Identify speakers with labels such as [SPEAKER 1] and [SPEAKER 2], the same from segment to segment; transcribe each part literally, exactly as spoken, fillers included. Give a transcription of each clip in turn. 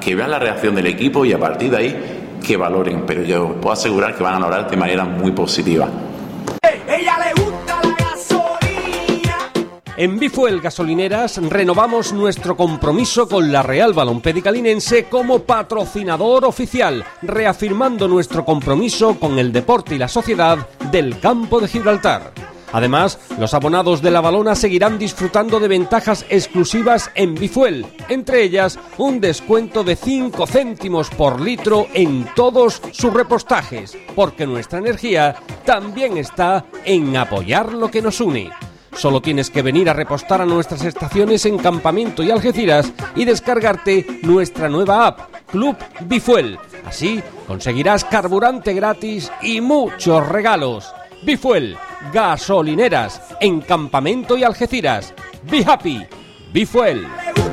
[SPEAKER 1] que vean la reacción del equipo y a partir de ahí que valoren, pero yo puedo asegurar que van a valorar de manera muy positiva.
[SPEAKER 2] Ella le gusta la gasolina.
[SPEAKER 3] En Bifuel Gasolineras renovamos nuestro compromiso con la Real Balompédica Linense como patrocinador oficial, reafirmando nuestro compromiso con el deporte y la sociedad del Campo de Gibraltar. Además, los abonados de La Valona seguirán disfrutando de ventajas exclusivas en Bifuel, entre ellas un descuento de cinco céntimos por litro en todos sus repostajes, porque nuestra energía también está en apoyar lo que nos une. Solo tienes que venir a repostar a nuestras estaciones en Campamento y Algeciras y descargarte nuestra nueva app, Club Bifuel. Así conseguirás carburante gratis y muchos regalos. Bifuel Gasolineras en Campamento y Algeciras. Be happy, Bifuel.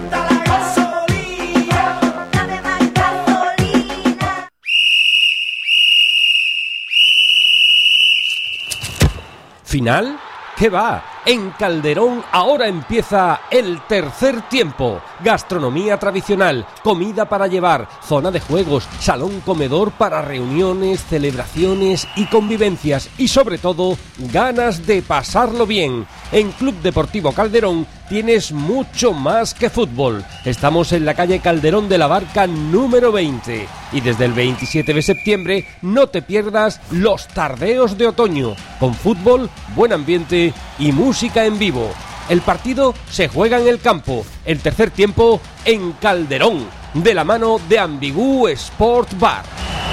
[SPEAKER 3] ¿Final? ¿Qué va? En Calderón ahora empieza el tercer tiempo. Gastronomía tradicional, comida para llevar, zona de juegos, salón comedor para reuniones, celebraciones y convivencias y sobre todo ganas de pasarlo bien. En Club Deportivo Calderón tienes mucho más que fútbol. Estamos en la calle Calderón de la Barca número veinte y desde el veintisiete de septiembre no te pierdas los tardeos de otoño con fútbol, buen ambiente y música en vivo. El partido se juega en el campo, el tercer tiempo en Calderón, de la mano de Ambigú Sport Bar.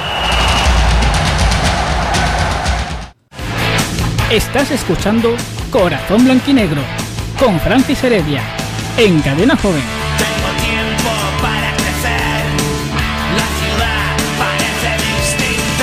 [SPEAKER 4] Estás escuchando Corazón Blanquinegro con Francis Heredia en Cadena Joven.
[SPEAKER 2] Tengo tiempo para crecer. La ciudad parece distinta.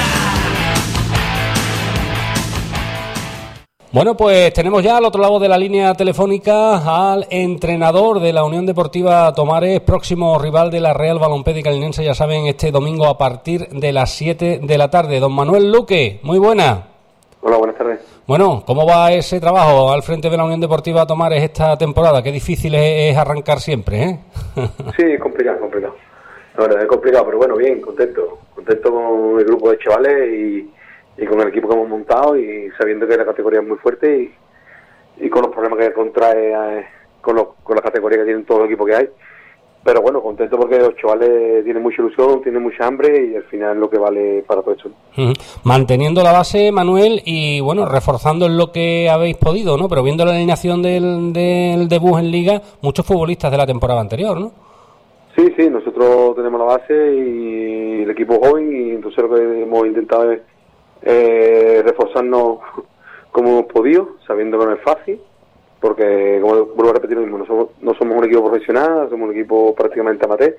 [SPEAKER 3] Bueno, pues tenemos ya al otro lado de la línea telefónica al entrenador de la Unión Deportiva Tomares, próximo rival de la Real Balompédica Linense, ya saben, este domingo a partir de las siete de la tarde. Don Manuel Luque, muy buena.
[SPEAKER 5] Hola, buenas tardes.
[SPEAKER 3] Bueno, ¿cómo va ese trabajo al frente de la Unión Deportiva Tomares esta temporada? Qué difícil es, es arrancar siempre, ¿eh?
[SPEAKER 5] Sí, es complicado, complicado. La verdad es complicado, pero bueno, bien, contento. Contento con el grupo de chavales y, y con el equipo que hemos montado y sabiendo que la categoría es muy fuerte y, y con los problemas que contrae eh, con, los, con la categoría que tienen todos los equipos que hay. Pero bueno, contento porque los chavales tienen mucha ilusión, tienen mucha hambre y al final es lo que vale para todo eso.
[SPEAKER 3] Uh-huh. Manteniendo la base, Manuel, y bueno, reforzando en lo que habéis podido, ¿no? Pero viendo la alineación del, del debut en Liga, muchos futbolistas de la temporada anterior, ¿no?
[SPEAKER 5] Sí, sí, nosotros tenemos la base y el equipo joven y entonces lo que hemos intentado es eh, reforzarnos como hemos podido, sabiendo que no es fácil. Porque, como vuelvo a repetir lo mismo, no somos, no somos un equipo profesional, somos un equipo prácticamente amateur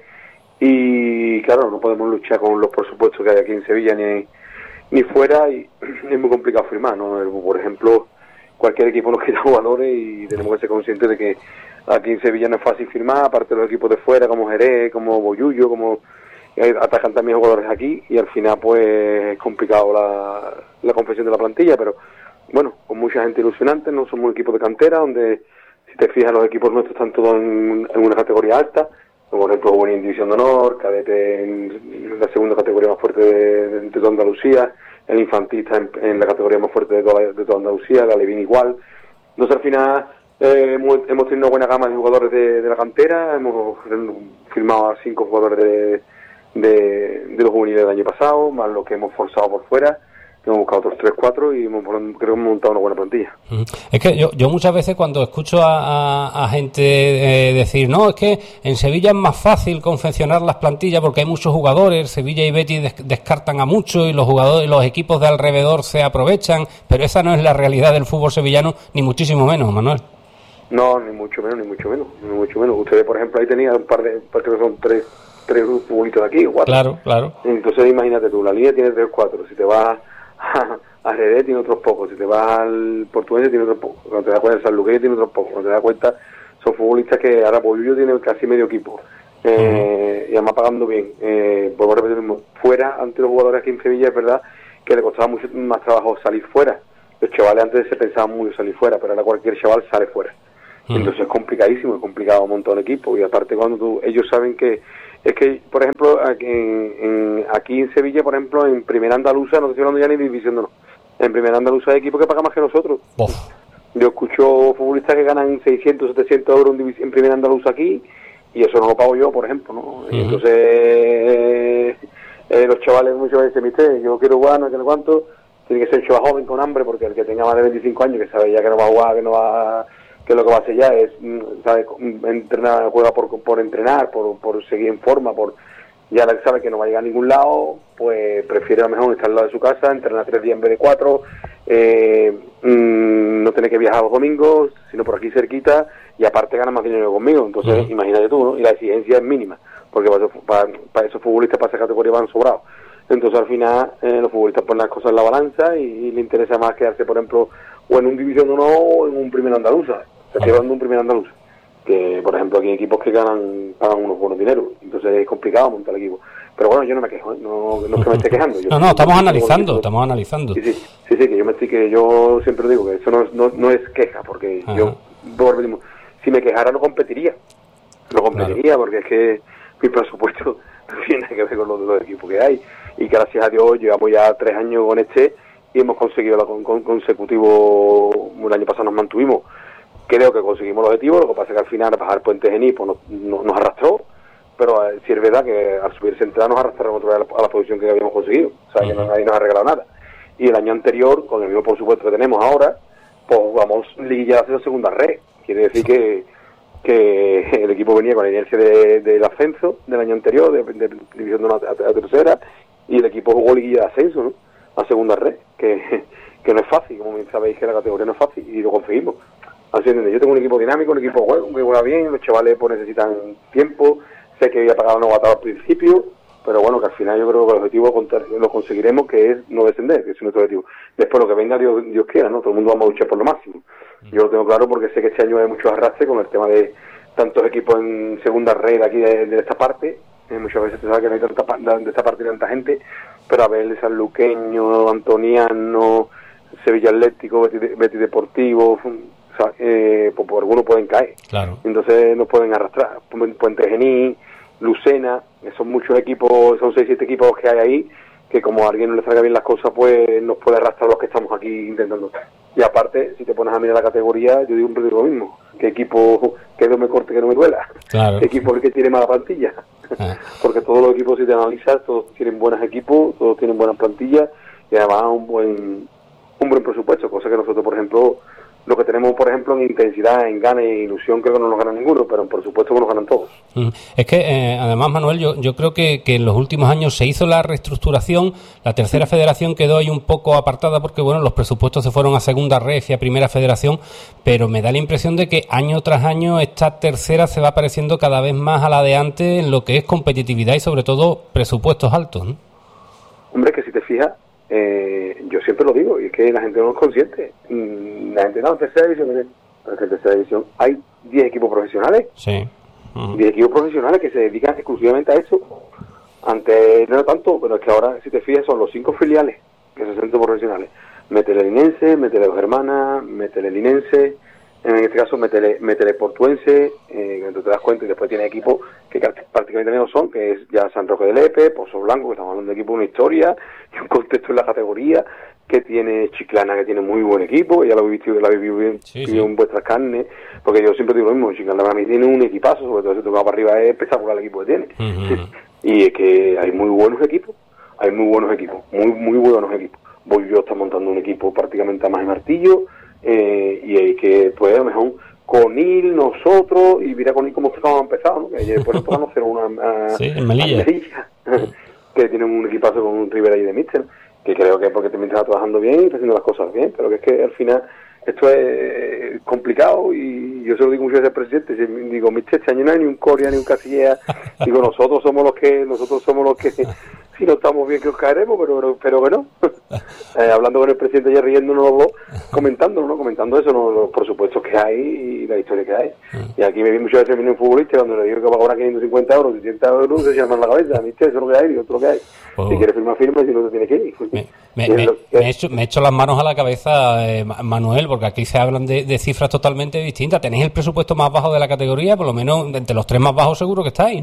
[SPEAKER 5] y claro, no podemos luchar con los presupuestos que hay aquí en Sevilla ni, ni fuera y es muy complicado firmar, ¿no? Por ejemplo, cualquier equipo nos quita jugadores y tenemos que ser conscientes de que aquí en Sevilla no es fácil firmar, aparte de los equipos de fuera como Jerez, como Boyullo, como atacan también jugadores aquí y al final pues es complicado la, la confección de la plantilla, pero bueno, con mucha gente ilusionante, no somos un equipo de cantera, donde si te fijas los equipos nuestros están todos en, en una categoría alta, como por ejemplo Juvenil en División de Honor, Cadete en la segunda categoría más fuerte de, de, de toda Andalucía, el Infantil está en, en la categoría más fuerte de toda, de toda Andalucía, la Alevín igual. Entonces al final eh, hemos, hemos tenido una buena gama de jugadores de, de la cantera, hemos firmado a cinco jugadores de, de, de los juveniles del año pasado, más los que hemos forzado por fuera. Hemos buscado otros tres, cuatro y hemos, creo que hemos montado una buena plantilla.
[SPEAKER 3] Es que yo, yo muchas veces cuando escucho a, a, a gente eh, decir, no, es que en Sevilla es más fácil confeccionar las plantillas porque hay muchos jugadores, Sevilla y Betis des, descartan a muchos y los jugadores, los equipos de alrededor se aprovechan, pero esa no es la realidad del fútbol sevillano, ni muchísimo menos, Manuel.
[SPEAKER 5] No, ni mucho menos, ni mucho menos, ni mucho menos. Ustedes, por ejemplo, ahí tenían un par de, creo que son tres, tres futbolistas de aquí, cuatro.
[SPEAKER 3] Claro, claro.
[SPEAKER 5] Entonces imagínate tú, la línea tiene tres o cuatro, si te vas a Jerez tiene otros pocos, si te vas al Portuense tiene otros pocos, cuando te das cuenta el San Luqueño tiene otros pocos, cuando te das cuenta son futbolistas que ahora Boyullo tiene casi medio equipo eh, uh-huh. y además pagando bien, eh, vuelvo a repetir mismo, fuera ante los jugadores aquí en Sevilla es verdad que le costaba mucho más trabajo salir fuera, los chavales antes se pensaban mucho salir fuera, pero ahora cualquier chaval sale fuera, uh-huh. entonces es complicadísimo, es complicado montar un equipo y aparte cuando tú, ellos saben que Es que, por ejemplo, aquí en, en, aquí en Sevilla, por ejemplo, en Primera Andaluza, no estoy hablando ya ni de división, no, en Primera Andaluza hay equipos que pagan más que nosotros.
[SPEAKER 6] Uf.
[SPEAKER 5] Yo escucho futbolistas que ganan seiscientos, setecientos euros en, divis- en Primera Andaluza aquí, y eso no lo pago yo, por ejemplo, ¿no?
[SPEAKER 6] Uh-huh.
[SPEAKER 5] Y entonces, eh, eh, los chavales muchas veces me dicen, yo quiero jugar, no quiero cuánto, tiene que ser un chaval joven con hambre, porque el que tenga más de veinticinco años, que sabe ya que no va a jugar, que no va, que lo que va a hacer ya es, sabe, entrenar, juega por, por entrenar, por, por seguir en forma, por ya sabe que no va a llegar a ningún lado, pues prefiere a lo mejor estar al lado de su casa, entrenar tres días en vez de cuatro, eh, mmm, no tener que viajar los domingos, sino por aquí cerquita, y aparte gana más dinero conmigo. Entonces, uh-huh. imagínate tú, ¿no? Y la exigencia es mínima, porque para, para, para esos futbolistas, para esa categoría van sobrados. Entonces, al final, eh, los futbolistas ponen las cosas en la balanza y, y le interesa más quedarse, por ejemplo, o en un División uno o en un Primera Andaluza. Se está llevando un Primera Andaluza. Que, por ejemplo, aquí hay equipos que ganan, pagan unos buenos dineros. Entonces, es complicado montar el equipo. Pero bueno, yo no me quejo, ¿eh? no, no es que me esté quejando. Yo
[SPEAKER 6] no, no, estamos analizando, estamos analizando.
[SPEAKER 5] Sí, sí, sí, sí, que yo me estoy, que yo siempre digo que eso no, no, no es queja, porque Ajá. yo, por mismo, si me quejara no competiría. No competiría, claro. Porque es que mi presupuesto no tiene nada que ver con los, los equipos que hay. Y gracias a Dios llevamos ya tres años con este y hemos conseguido la con, con, consecutivo, el año pasado nos mantuvimos, creo que conseguimos el objetivo, lo que pasa es que al final bajar Puente Genil pues, nos, nos, nos arrastró, pero eh, sí es verdad que al subir Central nos arrastraron otra vez a la, a la posición que habíamos conseguido, o sea, uh-huh. que no, nadie nos ha regalado nada. Y el año anterior, con el mismo por supuesto que tenemos ahora, pues jugamos liguilla de segunda red, quiere decir que que el equipo venía con la inercia de, del ascenso del año anterior, de, de, de división de una a, a tercera, y el equipo jugó liguilla de ascenso, ¿no? A segunda red, que, que no es fácil, como bien sabéis que la categoría no es fácil, y lo conseguimos. Así es, yo tengo un equipo dinámico, un equipo juego, que juega bien, los chavales pues necesitan tiempo, sé que había pagado novatos al principio, pero bueno, que al final yo creo que el objetivo lo conseguiremos, que es no descender, que es nuestro objetivo. Después lo que venga, Dios, Dios quiera, ¿no? Todo el mundo vamos a luchar por lo máximo. Yo lo tengo claro porque sé que este año hay mucho arrastre con el tema de tantos equipos en segunda red aquí de, de esta parte. Eh, muchas veces se sabe que no hay tanta de esta parte de tanta gente, pero a ver, Sanluqueño, Antoniano, Sevilla Atlético, Betis, Betis Deportivo, o sea, eh, pues por algunos pueden caer.
[SPEAKER 6] Claro.
[SPEAKER 5] Entonces nos pueden arrastrar. Puente Genil, Lucena, son muchos equipos, son seis, siete equipos que hay ahí, que como a alguien no le salga bien las cosas, pues nos puede arrastrar los que estamos aquí intentando. Y aparte, si te pones a mirar la categoría, yo digo un poco lo mismo. ¿Qué equipo que no me corte, que no me duela?
[SPEAKER 6] Claro.
[SPEAKER 5] ¿Qué equipo es el que tiene mala plantilla? Ah. Porque todos los equipos, si te analizas, todos tienen buenos equipos, todos tienen buenas plantillas y además un buen un buen presupuesto, cosa que nosotros, por ejemplo, lo que tenemos, por ejemplo, en intensidad, en gana e ilusión, creo que no nos gana ninguno, pero por supuesto que nos ganan todos.
[SPEAKER 6] Es que, eh, además, Manuel, yo, yo creo que, que en los últimos años se hizo la reestructuración, la tercera federación quedó ahí un poco apartada porque, bueno, los presupuestos se fueron a segunda red y a primera federación, pero me da la impresión de que año tras año esta tercera se va pareciendo cada vez más a la de antes en lo que es competitividad y, sobre todo, presupuestos altos, ¿no?
[SPEAKER 5] Hombre, que si te fijas, Eh, yo siempre lo digo, y es que la gente no es consciente. La gente no, en tercera división, en tercera división hay diez equipos profesionales.
[SPEAKER 6] Sí. Uh-huh.
[SPEAKER 5] diez equipos profesionales que se dedican exclusivamente a eso. Antes no era tanto, pero es que ahora, si te fijas, son los cinco filiales que se centran profesionales. Métele Linense, métele Dos Hermanas, métele Linense, en este caso métele, métele Portuense, eh, que tú te das cuenta, y después tiene equipos que prácticamente no son, que es ya San Roque de Lepe, Pozo Blanco, que estamos hablando de equipo de una historia y un contexto en la categoría, que tiene Chiclana, que tiene muy buen equipo, ya lo habéis visto, lo habéis vivido
[SPEAKER 6] sí, sí.
[SPEAKER 5] en vuestras carnes, porque yo siempre digo lo mismo, Chiclana para mí tiene un equipazo, sobre todo si tocaba para arriba es espectacular el equipo que tiene.
[SPEAKER 6] Uh-huh.
[SPEAKER 5] Y es que hay muy buenos equipos, hay muy buenos equipos, muy muy buenos equipos. Voy yo está montando un equipo prácticamente a más de martillo, eh, y hay que, pues a lo mejor Conil, nosotros, y mira Conil cómo estamos empezado, ¿no? Que ayer después nos tocamos hacer una
[SPEAKER 6] sí, en Melilla,
[SPEAKER 5] Melilla que tienen un equipazo con un Rivera y de Mister, que creo que es porque también está trabajando bien y está haciendo las cosas bien, pero que es que al final esto es complicado, y yo se lo digo muchas veces al presidente, digo, Mister, este año no hay ni un Coria ni un Casilla, digo, nosotros somos los que, nosotros somos los que, si no estamos bien que os caeremos, pero pero, pero que no. eh, hablando con el presidente ya riéndonos los dos, comentándolo, ¿no? Comentando eso, ¿no? Los presupuestos que hay y la historia que hay. Y aquí me vi muchas veces en un futbolista cuando le digo que va a cobrar quinientos cincuenta euros, seiscientos euros, se llaman la cabeza, Mister, eso es lo que hay, y otro que hay. Oh. Si quieres firmar, firma, si no te tiene que ir.
[SPEAKER 6] Me, me, me, me, he hecho, me he hecho las manos a la cabeza, eh, Manuel, porque aquí se hablan de, de cifras totalmente distintas. Tenéis el presupuesto más bajo de la categoría, por lo menos entre los tres más bajos seguro que estáis, ¿no?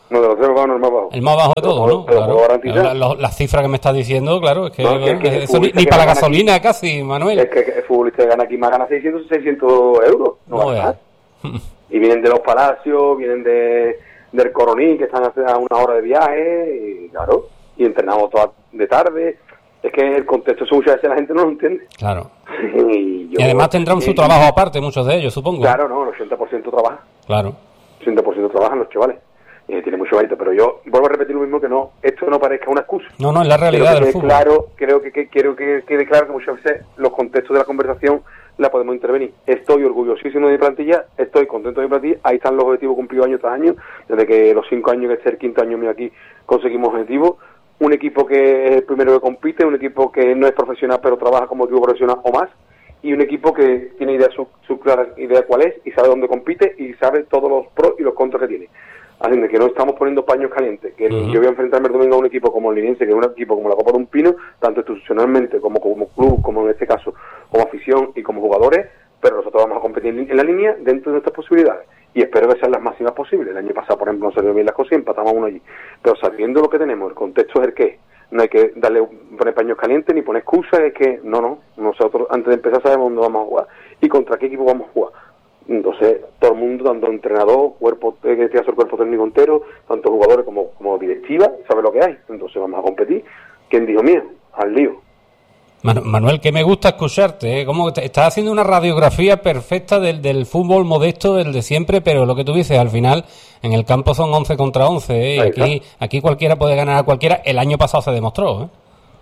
[SPEAKER 5] No, de los tres vamos el más bajo.
[SPEAKER 6] El más bajo de todos, ¿no?
[SPEAKER 5] Te lo puedo
[SPEAKER 6] Claro.
[SPEAKER 5] garantizar.
[SPEAKER 6] La- la- Las cifras que me estás diciendo, claro, es que,
[SPEAKER 5] No, que-
[SPEAKER 6] bueno,
[SPEAKER 5] que el
[SPEAKER 6] eso ni,
[SPEAKER 5] futbolista
[SPEAKER 6] ni
[SPEAKER 5] que
[SPEAKER 6] para la
[SPEAKER 5] gana
[SPEAKER 6] gasolina
[SPEAKER 5] aquí-
[SPEAKER 6] casi, Manuel.
[SPEAKER 5] Es que el futbolista que gana aquí más gana seiscientos, seiscientos euros. No,
[SPEAKER 6] No
[SPEAKER 5] gana
[SPEAKER 6] veas.
[SPEAKER 5] más. Y vienen de los Palacios, vienen de del Coroní, que están a una hora de viaje, y claro, y entrenamos toda de tarde. Es que el contexto eso muchas veces la gente no lo entiende.
[SPEAKER 6] Claro.
[SPEAKER 5] y, yo-
[SPEAKER 6] Y además tendrán su
[SPEAKER 5] y-
[SPEAKER 6] trabajo aparte, muchos de ellos, supongo.
[SPEAKER 5] Claro, no, el ochenta por ciento trabaja.
[SPEAKER 6] Claro.
[SPEAKER 5] ochenta por ciento trabajan los chavales. Y tiene mucho mérito, pero yo vuelvo a repetir lo mismo, que no, esto no parezca una excusa.
[SPEAKER 6] No, no, es la realidad
[SPEAKER 5] Quiero que
[SPEAKER 6] del
[SPEAKER 5] quede
[SPEAKER 6] fútbol.
[SPEAKER 5] claro, creo que, que quiero que quede claro que muchas veces los contextos de la conversación la podemos intervenir. Estoy orgullosísimo de mi plantilla, estoy contento de mi plantilla, ahí están los objetivos cumplidos año tras año, desde que los cinco años que este es el quinto año mío aquí conseguimos objetivos. Un equipo que es el primero que compite, un equipo que no es profesional pero trabaja como equipo profesional o más, y un equipo que tiene idea su, su clara idea cuál es y sabe dónde compite y sabe todos los pros y los contras que tiene. Así de que no estamos poniendo paños calientes, que
[SPEAKER 6] Uh-huh.
[SPEAKER 5] yo voy a enfrentarme el domingo a un equipo como el Linense, que es un equipo como la Copa de un Pino, tanto institucionalmente como como club, como en este caso como afición y como jugadores, pero nosotros vamos a competir en la línea dentro de nuestras posibilidades y espero que sean las máximas posibles. El año pasado, por ejemplo, no salió bien las cosas y empatamos uno allí, pero sabiendo lo que tenemos, el contexto es el que es. No hay que darle poner paños calientes ni poner excusas, es que no, no, nosotros antes de empezar sabemos dónde vamos a jugar y contra qué equipo vamos a jugar. Entonces, todo el mundo, tanto entrenador, cuerpo, en este caso el cuerpo técnico entero, tanto jugadores como, como directiva, sabe lo que hay. Entonces vamos a competir. ¿Quién dijo mío? Al lío.
[SPEAKER 6] Manu- Manuel, que me gusta escucharte, ¿eh? Como te- estás haciendo una radiografía perfecta del, del fútbol modesto, del de siempre, pero lo que tú dices, al final, en el campo son once contra once, ¿eh? Y
[SPEAKER 5] Ahí
[SPEAKER 6] aquí, aquí cualquiera puede ganar a cualquiera. El año pasado se demostró, ¿eh?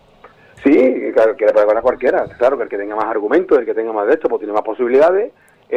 [SPEAKER 5] Sí, claro, que le puede ganar cualquiera. Claro, que el que tenga más argumentos, el que tenga más de esto, pues tiene más posibilidades.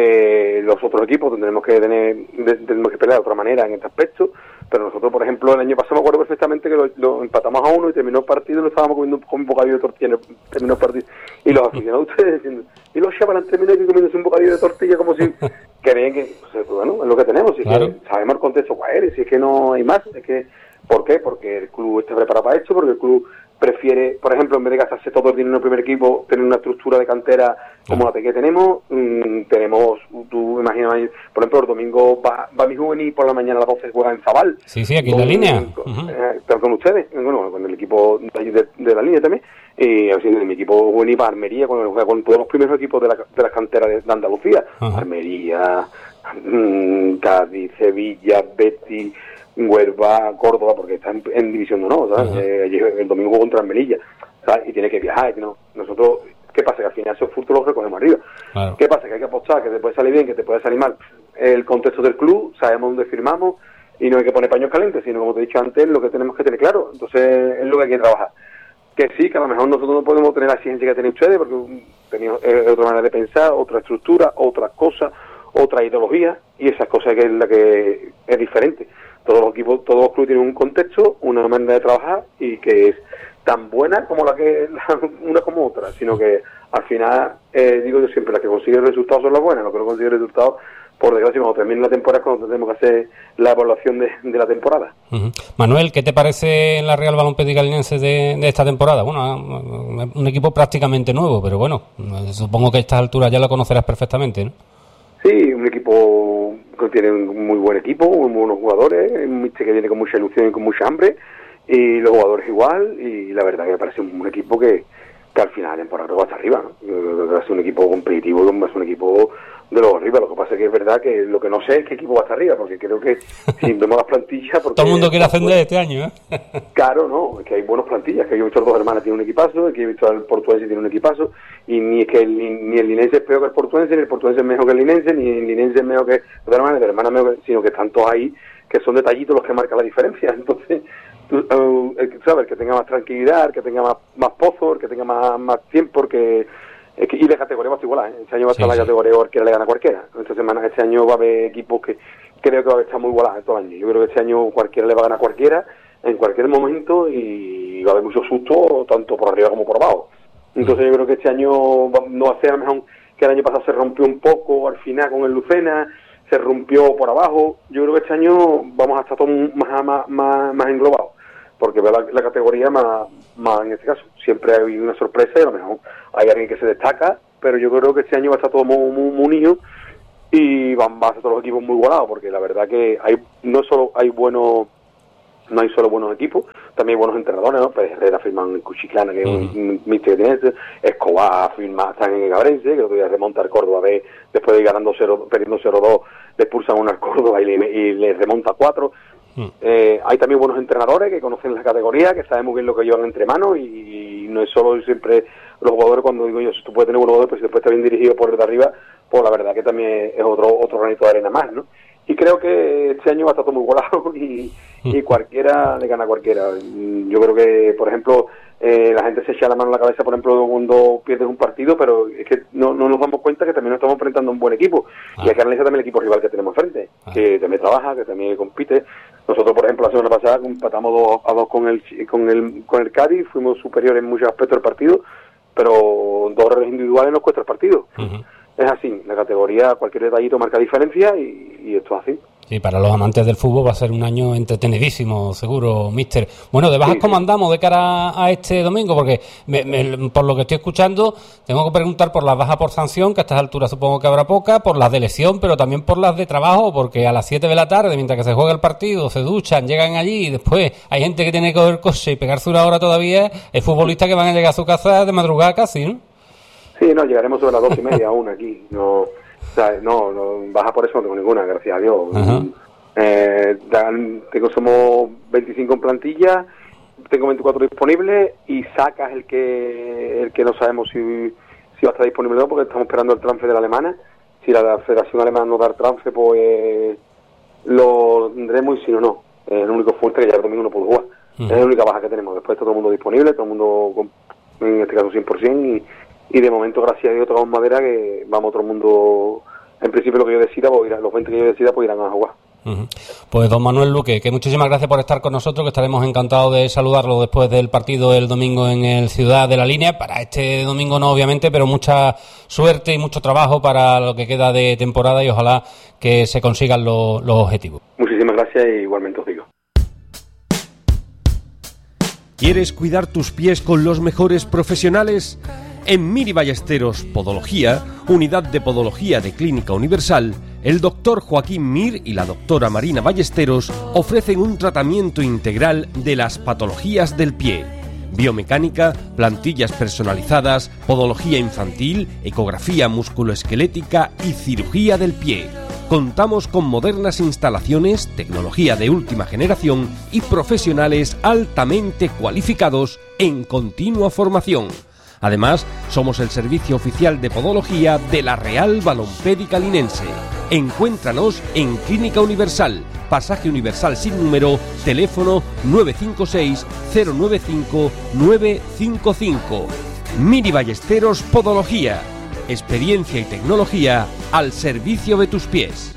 [SPEAKER 5] Eh, los otros equipos tendremos que tener, de- tenemos que pelear de otra manera en este aspecto. Pero nosotros, por ejemplo, el año pasado me acuerdo perfectamente que lo, lo empatamos a uno y terminó el partido y lo estábamos comiendo con un bocadillo de tortilla. Terminó el partido. Y los aficionados de ustedes diciendo, y los chavales han terminado aquí comiéndose un bocadillo de tortilla como si creen que, pues, bueno, es lo que tenemos. Si es
[SPEAKER 6] Claro.
[SPEAKER 5] que sabemos el contexto cuál es, si es que no hay más. Es que, ¿por qué? Porque el club está preparado para esto, porque el club prefiere, por ejemplo, en vez de gastarse todo el dinero en el primer equipo, tener una estructura de cantera como la que tenemos. Mmm, tenemos, tú imaginas, por ejemplo, el domingo va, va mi juvenil por la mañana a las doce juega en Zabal.
[SPEAKER 6] Sí, sí, aquí en la línea.
[SPEAKER 5] Con,
[SPEAKER 6] Ujú.
[SPEAKER 5] eh, con ustedes, bueno, con el equipo de, de, de la línea también. Y así, de mi equipo juvenil para Almería, con, el, con todos los primeros equipos de la, de la cantera de, de Andalucía.
[SPEAKER 6] Ajá.
[SPEAKER 5] Almería, mmm, Cádiz, Sevilla, Betis, Huelva, Córdoba, porque está en, en división de honor, ¿sabes?
[SPEAKER 6] Ajá.
[SPEAKER 5] Eh, el domingo jugó contra Melilla, ¿sabes? Y tiene que viajar, y que no. Nosotros, ¿qué pasa? Que al final esos frutos los recogemos arriba.
[SPEAKER 6] Claro.
[SPEAKER 5] ¿Qué pasa? Que hay que apostar, que te puede salir bien, que te puede salir mal. El contexto del club, sabemos dónde firmamos, y no hay que poner paños calientes, sino, como te he dicho antes, lo que tenemos que tener claro. Entonces, es lo que hay que trabajar. Que sí, que a lo mejor nosotros no podemos tener la exigencia que tienen ustedes, porque um, tenemos eh, otra manera de pensar, otra estructura, otras cosas, otra ideología, y esas cosas que es la que es diferente. Todos los equipos, todos los clubes tienen un contexto, una manera de trabajar, y que es tan buena como la que la, una como otra, sino que al final, eh, digo yo siempre, las que consiguen resultados son las buenas, los que no consiguen resultados, por desgracia, cuando termine la temporada es cuando tenemos que hacer la evaluación de, de la temporada.
[SPEAKER 6] Ujú. Manuel, ¿qué te parece la Real Balompédica Linense de, de esta temporada? Bueno, un equipo prácticamente nuevo, pero bueno, supongo que a estas alturas ya lo conocerás perfectamente, ¿no?
[SPEAKER 5] Sí, un equipo que tiene un muy buen equipo, muy buenos jugadores, un míster que viene con mucha ilusión y con mucha hambre, y los jugadores igual, y la verdad que me parece un, un equipo que, que al final de temporada va hasta arriba, ¿no? Yo creo que va a ser un equipo competitivo, va a ser un equipo de los arriba. Lo que pasa es que es verdad que lo que no sé es qué equipo va hasta arriba, porque creo que si vemos las plantillas... Porque,
[SPEAKER 6] todo el mundo quiere ascender este año, ¿eh?
[SPEAKER 5] Claro, no, es que hay buenas plantillas, que yo he visto a los dos hermanas tiene un equipazo, que he visto al Portuense tiene un equipazo, y ni es que el, ni el Linense es peor que el Portuense, ni el Portuense es mejor que el Linense, ni el Linense es mejor que el hermana, el hermana es mejor que, sino que están todos ahí, que son detallitos los que marcan la diferencia. Entonces, tú, uh, el que sabe, el que tenga más tranquilidad, el que tenga más, más pozo, el que tenga más, más tiempo, el que... Es que, y de categoría va a estar igual, ¿eh? Este año va a estar
[SPEAKER 6] Sí,
[SPEAKER 5] la
[SPEAKER 6] sí.
[SPEAKER 5] categoría cualquiera le gana a cualquiera. Esta semana, este año va a haber equipos que creo que va a estar muy igualados todo el año. Yo creo que este año cualquiera le va a ganar a cualquiera en cualquier momento y va a haber mucho susto tanto por arriba como por abajo. Entonces yo creo que este año va- no va a ser a lo mejor que el año pasado se rompió un poco al final con el Lucena, se rompió por abajo. Yo creo que este año vamos a estar todos más, más, más, más englobados, porque veo la, la categoría más, más, en este caso, siempre hay una sorpresa y a lo mejor hay alguien que se destaca, pero yo creo que este año va a estar todo muy, muy, muy unido y van, van a ser todos los equipos muy igualados, porque la verdad que hay no solo hay buenos no hay solo buenos equipos, también hay buenos entrenadores, ¿no? Pues Herrera firman en Cuchiclana, que es un míster de Escobar firma, están en Gabrense, que el otro día remonta al Córdoba, ve, después de ir ganando cero, perdiendo cero dos, le expulsan uno al Córdoba y le, y le remonta cuatro. Mm. Eh, hay también buenos entrenadores que conocen la categoría, que saben muy bien lo que llevan entre manos, y, y no es solo siempre los jugadores. Cuando digo yo, si tú puedes tener buenos jugadores, pues si después está bien dirigido por el de arriba, pues la verdad que también es otro otro granito de arena más, ¿no? Y creo que este año va a estar todo muy igualado y, y cualquiera le gana a cualquiera. Yo creo que, por ejemplo, eh, la gente se echa la mano en la cabeza, por ejemplo, cuando pierdes un partido, pero es que no, no nos damos cuenta que también nos estamos enfrentando a un buen equipo. Ah. Y hay que analizar también el equipo rival que tenemos enfrente, ah. que también trabaja, que también compite. Nosotros, por ejemplo, la semana pasada empatamos dos a dos con el con el con el Cádiz, fuimos superiores en muchos aspectos del partido, pero dos errores individuales nos cuesta el partido. Uh-huh. Es así, la categoría, cualquier detallito marca diferencia y, y esto es así.
[SPEAKER 6] Sí, para los amantes del fútbol va a ser un año entretenidísimo, seguro, míster. Bueno, ¿de bajas sí, cómo sí. andamos de cara a este domingo? Porque me, me, por lo que estoy escuchando, tengo que preguntar por las bajas por sanción, que a estas alturas supongo que habrá poca, por las de lesión, pero también por las de trabajo, porque a las siete de la tarde, mientras que se juega el partido, se duchan, llegan allí y después hay gente que tiene que coger coche y pegarse una hora todavía, es futbolista que van a llegar a su casa de madrugada casi, ¿no?
[SPEAKER 5] Sí, no, llegaremos sobre las dos y media aún aquí. No, o sea, no, no, baja por eso no tengo ninguna, gracias a Dios. Uh-huh. Eh, dan, tengo, somos veinticinco en plantilla, tengo veinticuatro disponibles y sacas el que el que no sabemos si, si va a estar disponible o no, porque estamos esperando el transfer de la alemana. Si la Federación Alemana no da el transfer, pues lo tendremos, y si no, no. Es el único fuerte que ya el domingo no puedo jugar. Uh-huh. Es la única baja que tenemos. Después está todo el mundo disponible, todo el mundo, en este caso cien por ciento, y Y de momento, gracias a Dios, tocamos madera, que vamos todo el mundo, en principio lo que yo decida, pues irán, los veinte que yo decida, pues irán a jugar.
[SPEAKER 6] Uh-huh. Pues don Manuel Luque, que muchísimas gracias por estar con nosotros, que estaremos encantados de saludarlo después del partido el domingo en el Ciudad de la Línea. Para este domingo no, obviamente, pero mucha suerte y mucho trabajo para lo que queda de temporada y ojalá que se consigan los, los objetivos.
[SPEAKER 5] Muchísimas gracias y igualmente os digo.
[SPEAKER 3] ¿Quieres cuidar tus pies con los mejores profesionales? En Miri Ballesteros Podología, unidad de podología de Clínica Universal, el doctor Joaquín Mir y la doctora Marina Ballesteros ofrecen un tratamiento integral de las patologías del pie. Biomecánica, plantillas personalizadas, podología infantil, ecografía musculoesquelética y cirugía del pie. Contamos con modernas instalaciones, tecnología de última generación y profesionales altamente cualificados en continua formación. Además, somos el servicio oficial de podología de la Real Balompédica Linense. Encuéntranos en Clínica Universal, Pasaje Universal sin número, teléfono nueve cinco seis cero nueve cinco nueve cinco cinco. Miri Ballesteros Podología. Experiencia y tecnología al servicio de tus pies.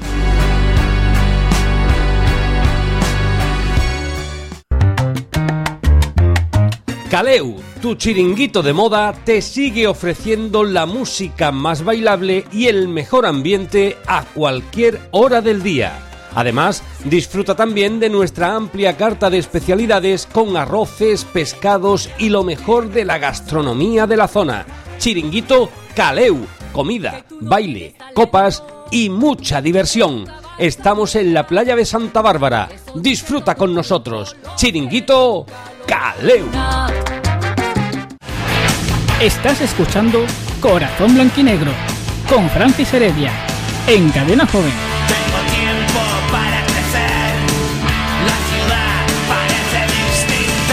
[SPEAKER 3] Caleu, tu chiringuito de moda, te sigue ofreciendo la música más bailable y el mejor ambiente a cualquier hora del día. Además, disfruta también de nuestra amplia carta de especialidades con arroces, pescados y lo mejor de la gastronomía de la zona. Chiringuito Caleu, comida, baile, copas y mucha diversión. Estamos en la playa de Santa Bárbara. Disfruta con nosotros. Chiringuito Caleu.
[SPEAKER 4] Estás escuchando Corazón Blanquinegro con Francis Heredia en Cadena Joven.
[SPEAKER 2] Tengo tiempo para crecer, la ciudad parece distinta.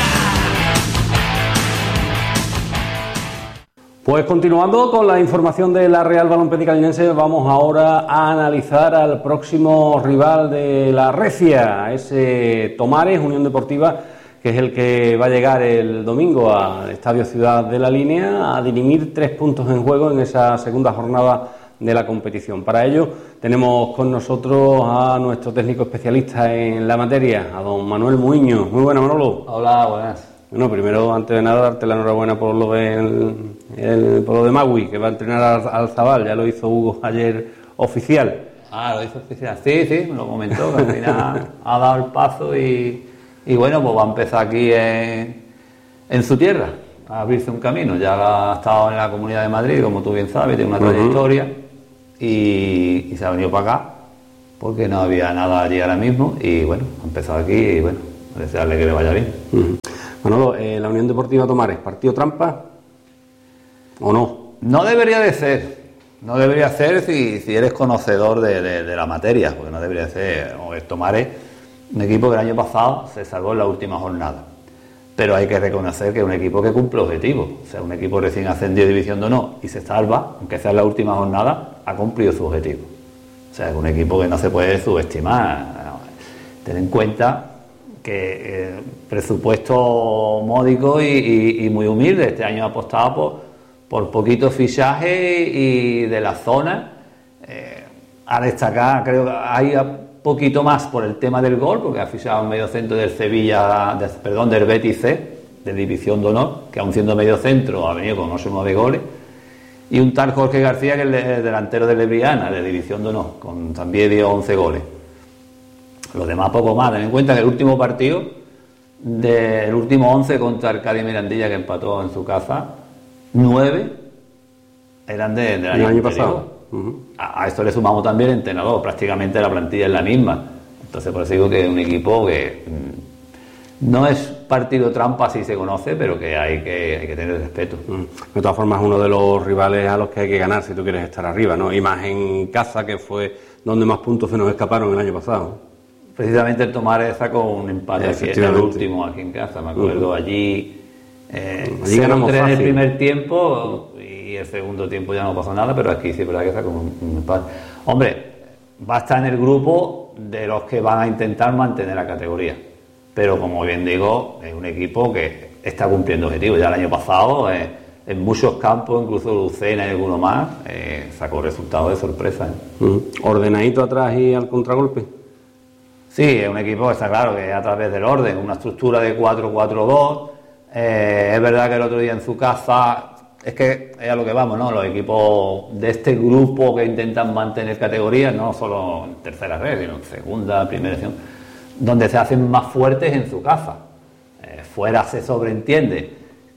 [SPEAKER 6] Pues continuando con la información de la Real Balompédica Linense, vamos ahora a analizar al próximo rival de la Recia, ese Tomares, Unión Deportiva, que es el que va a llegar el domingo al Estadio Ciudad de la Línea a dirimir tres puntos en juego en esa segunda jornada de la competición. Para ello tenemos con nosotros a nuestro técnico especialista en la materia, a don Manuel Muiño. Muy buenas, Manolo.
[SPEAKER 7] Hola, buenas.
[SPEAKER 6] Bueno, primero, antes de nada, darte la enhorabuena por lo de, el, el, por lo de Magui, que va a entrenar al, al Zabal. Ya lo hizo Hugo ayer oficial.
[SPEAKER 7] Ah, lo hizo oficial. Sí, sí, me lo comentó, que al final ha dado el paso y... Y bueno, pues va a empezar aquí en, en su tierra, a abrirse un camino. Ya ha estado en la Comunidad de Madrid, como tú bien sabes, tiene una trayectoria, uh-huh. y, y se ha venido para acá, porque no había nada allí ahora mismo, y bueno, ha empezado aquí, y bueno, desearle que le vaya bien.
[SPEAKER 6] Uh-huh. Manolo, eh, la Unión Deportiva Tomares, ¿partido trampa o no?
[SPEAKER 7] No debería de ser, no debería ser si, si eres conocedor de, de, de la materia, porque no debería ser. O el Tomares, un equipo que el año pasado se salvó en la última jornada, pero hay que reconocer que es un equipo que cumple objetivos. O sea, un equipo recién ascendido de División de Honor y se salva, aunque sea en la última jornada, ha cumplido su objetivo. O sea, es un equipo que no se puede subestimar. Ten en cuenta que eh, presupuesto módico y, y, y muy humilde. Este año ha apostado por, por poquitos fichajes y de la zona. Eh, a destacar, creo que hay poquito más por el tema del gol, porque ha fichado un medio centro del Sevilla, de, perdón, del Betis C, de División de Honor, que aun siendo medio centro ha venido con ocho o nueve goles. Y un tal Jorge García, que es el delantero de Lebriana, de División de Honor, con también dio once goles. Los demás poco más. Ten en cuenta que el último partido, del último once contra el Cádiz Mirandilla, que empató en su casa, nueve eran de, del año,
[SPEAKER 6] año pasado.
[SPEAKER 7] Uh-huh. A, a esto le sumamos también el entrenador, prácticamente la plantilla es la misma. Entonces, por eso digo que es un equipo que mmm, no es partido trampa, si se conoce, pero que hay que, hay que tener respeto.
[SPEAKER 6] Uh-huh. De todas formas, es uno de los rivales a los que hay que ganar si tú quieres estar arriba, ¿no? Y más en casa, que fue donde más puntos se nos escaparon el año pasado.
[SPEAKER 7] Precisamente el Tomares sacó un empate aquí, en el último aquí en casa, me acuerdo. Uh-huh. Allí, eh, allí ganamos en el primer tiempo y el segundo tiempo ya no pasó nada, pero aquí sí es verdad que sacó un, un empate. Hombre, va a estar en el grupo de los que van a intentar mantener la categoría, pero como bien digo, es un equipo que está cumpliendo objetivos. Ya el año pasado, eh, en muchos campos, incluso Lucena y alguno más, eh, sacó resultados de sorpresa. ¿eh?
[SPEAKER 6] Uh-huh. Ordenadito atrás y al contragolpe.
[SPEAKER 7] Sí, es un equipo que está claro que a través del orden, una estructura de cuatro cuatro dos. Eh, es verdad que el otro día en su casa, es que es a lo que vamos, ¿no? Los equipos de este grupo que intentan mantener categorías, no solo en tercera red, sino en segunda, primera edición, donde se hacen más fuertes en su casa. Eh, fuera se sobreentiende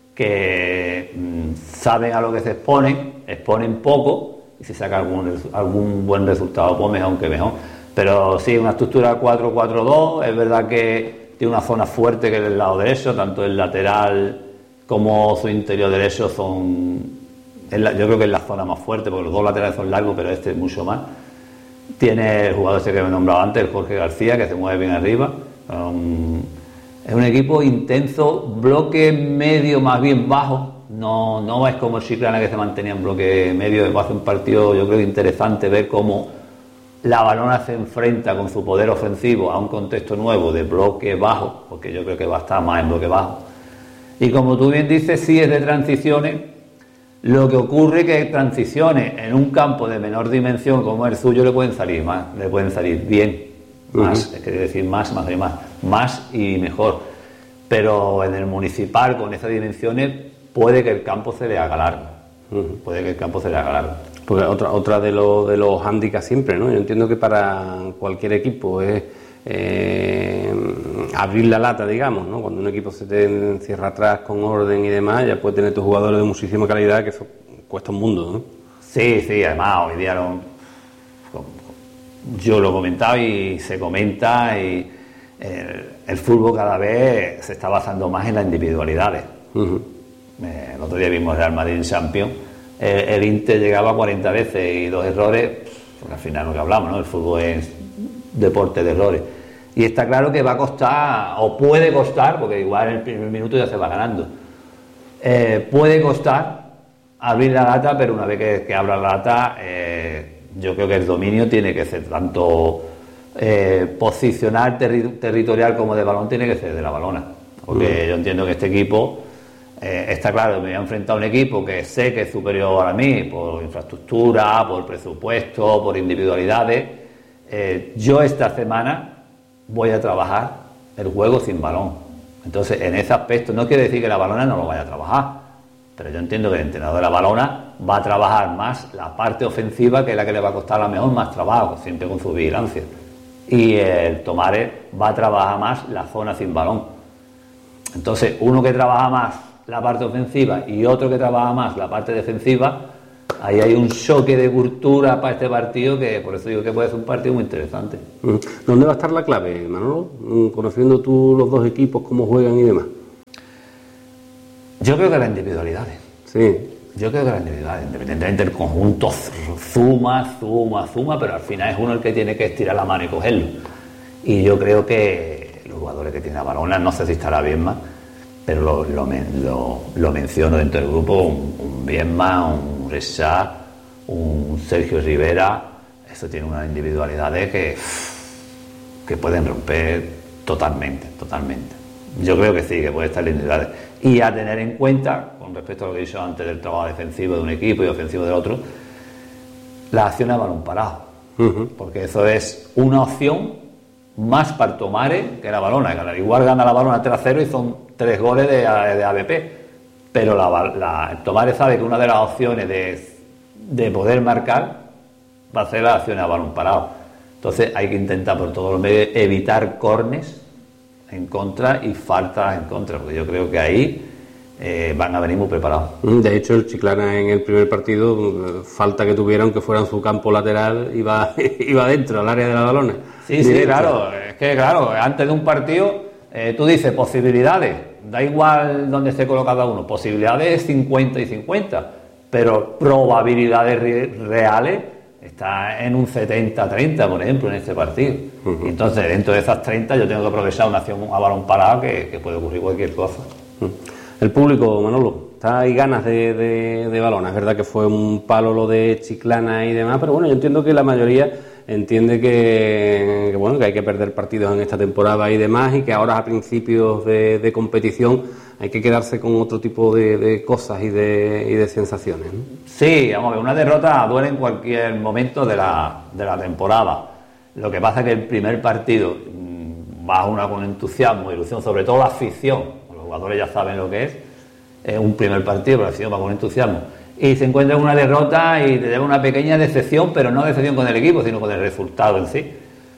[SPEAKER 7] que mmm, saben a lo que se exponen, exponen poco, y si saca algún, algún buen resultado, pues mejor que mejor. Pero sí, una estructura cuatro cuatro dos, es verdad que tiene una zona fuerte que es el lado derecho, tanto el lateral como su interior derecho son, la, yo creo que es la zona más fuerte, porque los dos laterales son largos, pero este es mucho más. Tiene el jugador ese que me he nombrado antes, el Jorge García, que se mueve bien arriba. Um, es un equipo intenso, bloque medio más bien bajo, no, no es como el Chiclana, que se mantenía en bloque medio. Va a ser un partido, yo creo, interesante ver cómo la Balona se enfrenta con su poder ofensivo a un contexto nuevo de bloque bajo, porque yo creo que va a estar más en bloque bajo. Y como tú bien dices, sí es de transiciones. Lo que ocurre es que transiciones en un campo de menor dimensión como el suyo le pueden salir más, le pueden salir bien, más, uh-huh. Es que decir más, más y más, más y mejor. Pero en el municipal, con esas dimensiones, puede que el campo se le haga largo. Uh-huh. Puede que el campo se le haga largo.
[SPEAKER 6] Porque otra otra de los de los hándicaps siempre, ¿no? Yo entiendo que para cualquier equipo es eh, abrir la lata, digamos, ¿no? Cuando un equipo se te encierra atrás con orden y demás, ya puede tener tus jugadores de muchísima calidad, que eso cuesta un mundo, ¿no?
[SPEAKER 7] Sí, sí, además hoy día lo, yo lo he comentado y se comenta, y el, el fútbol cada vez se está basando más en las individualidades. Uh-huh. Eh, el otro día vimos Real Madrid en Champions. El Inter llegaba cuarenta veces y dos errores, porque al final lo que hablamos, ¿no? El fútbol es deporte de errores. Y está claro que va a costar, o puede costar, porque igual en el primer minuto ya se va ganando, eh, puede costar abrir la lata, pero una vez que, que abra la lata, eh, yo creo que el dominio tiene que ser tanto eh, posicional, terri- territorial como de balón, tiene que ser de la Balona. Porque mm. yo entiendo que este equipo... Eh, está claro, me voy a enfrentar a un equipo que sé que es superior a mí por infraestructura, por presupuesto, por individualidades. Eh, yo esta semana voy a trabajar el juego sin balón. Entonces, en ese aspecto, no quiere decir que la Balona no lo vaya a trabajar, pero yo entiendo que el entrenador de la Balona va a trabajar más la parte ofensiva, que es la que le va a costar a lo mejor más trabajo, siempre con su vigilancia. Y el Tomares va a trabajar más la zona sin balón. Entonces, uno que trabaja más la parte ofensiva y otro que trabaja más la parte defensiva, ahí hay un choque de cultura para este partido que por eso digo que puede ser un partido muy interesante.
[SPEAKER 6] ¿Dónde va a estar la clave, Manolo? Conociendo tú los dos equipos, cómo juegan y demás.
[SPEAKER 7] Yo creo que las individualidades.
[SPEAKER 6] Sí.
[SPEAKER 7] Yo creo que las individualidades, independientemente del conjunto, suma, suma, suma, pero al final es uno el que tiene que estirar la mano y cogerlo. Y yo creo que los jugadores que tiene la Balona, no sé si estará bien más, pero lo, lo, lo, lo menciono dentro del grupo, un, un Bienma, un Rexá, un Sergio Rivera, eso tiene unas individualidades que, que pueden romper totalmente, totalmente. Yo creo que sí, que puede estar en individualidades. Y a tener en cuenta, con respecto a lo que he dicho antes del trabajo defensivo de un equipo y ofensivo del otro, la acción a balón parado. Uh-huh. Porque eso es una opción más para Tomare que la Balona. Igual gana la Balona tres a cero y son tres goles de, de A B P. Pero la, la, Tomare sabe que una de las opciones de, de poder marcar va a ser la acción a balón parado. Entonces hay que intentar por todos los medios evitar cornes en contra y faltas en contra, porque yo creo que ahí eh, van a venir muy preparados.
[SPEAKER 6] De hecho, el Chiclana en el primer partido, falta que tuvieron que fuera en su campo lateral, iba, iba dentro, al área de la Balona.
[SPEAKER 7] Sí, directa. Sí, claro, es que claro, antes de un partido, eh, tú dices posibilidades, da igual dónde esté colocado uno, posibilidades cincuenta y cincuenta, pero probabilidades re- reales está en un setenta treinta, por ejemplo, en este partido. Uh-huh. Y entonces, dentro de esas treinta, yo tengo que aprovechar una acción a balón parado que, que puede ocurrir cualquier cosa.
[SPEAKER 6] Uh-huh. El público, Manolo, está hay ganas de, de, de Balona. Es verdad que fue un palo lo de Chiclana y demás, pero bueno, yo entiendo que la mayoría entiende que, que bueno que hay que perder partidos en esta temporada y demás, y que ahora a principios de, de competición hay que quedarse con otro tipo de, de cosas y de, y de sensaciones, ¿no?
[SPEAKER 7] Sí, vamos a ver, una derrota duele en cualquier momento de la, de la temporada. Lo que pasa es que el primer partido va una con entusiasmo, ilusión, sobre todo la afición, los jugadores ya saben lo que es, es un primer partido, pero la afición va con entusiasmo. Y se encuentra una derrota y te lleva una pequeña decepción, pero no decepción con el equipo, sino con el resultado en sí.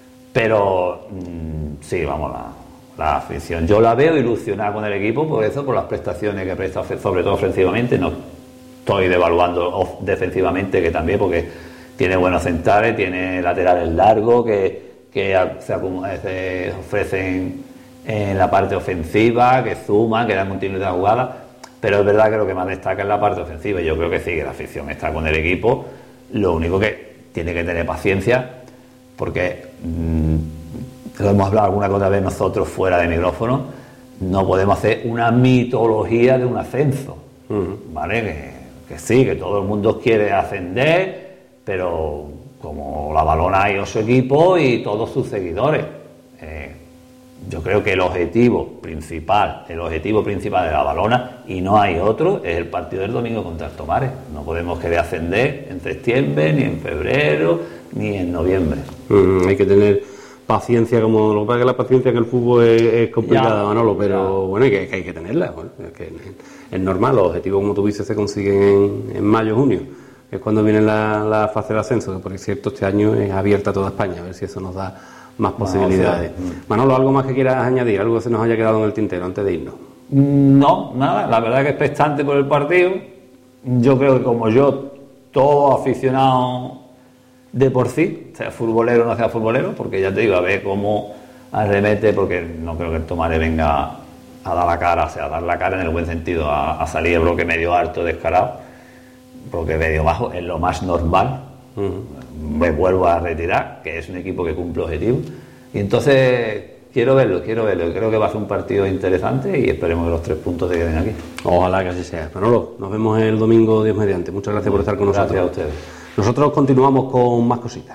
[SPEAKER 7] Pero mmm, sí, vamos, la, la afición. Yo la veo ilusionada con el equipo, por eso, por las prestaciones que presta, sobre todo ofensivamente. No estoy devaluando defensivamente, que también, porque tiene buenos centrales, tiene laterales largos que, que se, se ofrecen en la parte ofensiva, que suman, que dan continuidad a la jugada. Pero es verdad que lo que más destaca es la parte ofensiva, y yo creo que sí, que la afición está con el equipo. Lo único que tiene que tener paciencia, porque mmm, lo hemos hablado alguna que otra vez nosotros fuera de micrófono, no podemos hacer una mitología de un ascenso, uh-huh. ¿Vale? Que, que sí, que todo el mundo quiere ascender, pero como la Balona hay ocho equipos y todos sus seguidores. Eh, Yo creo que el objetivo principal, el objetivo principal de la Balona, y no hay otro, es el partido del domingo contra el Tomare. No podemos querer ascender en septiembre, ni en febrero, ni en noviembre. Mm,
[SPEAKER 6] hay que tener paciencia, como lo que pasa es que la paciencia en el fútbol es, es complicada, ya, Manolo, pero ya. Bueno, que, que hay que tenerla. Bueno, es, que es normal, los objetivos, como tú dices, se consiguen en, en mayo, junio, que es cuando viene la, la fase de ascenso, que por cierto este año es abierta a toda España, a ver si eso nos da más posibilidades. No, o sea, Manolo, ¿algo más que quieras añadir? ¿Algo que se nos haya quedado en el tintero antes de irnos?
[SPEAKER 7] No, nada, la verdad es que expectante por el partido. Yo creo que como yo, todo aficionado de por sí, sea futbolero o no sea futbolero, porque ya te digo, a ver cómo arremete, porque no creo que el Tomare venga a dar la cara, o sea, a dar la cara en el buen sentido, a, a salir de bloque medio alto, descarado, bloque medio bajo, es lo más normal. Uh-huh. Me vuelvo a retirar, que es un equipo que cumple objetivos, y entonces quiero verlo, quiero verlo, creo que va a ser un partido interesante y esperemos que los tres puntos se queden aquí.
[SPEAKER 6] Ojalá que así sea. Manolo, nos vemos el domingo, Dios mediante. Muchas gracias por estar con nosotros.
[SPEAKER 7] Gracias a ustedes.
[SPEAKER 6] Nosotros continuamos con más cositas.